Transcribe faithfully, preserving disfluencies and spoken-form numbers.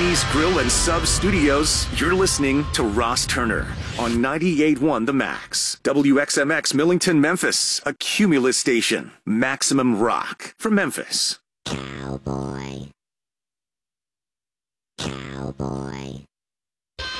Chinese Grill and Sub Studios, you're listening to Ross Turner on ninety-eight point one The Max. W X M X Millington, Memphis, a Cumulus station. Maximum rock from Memphis. Cowboy.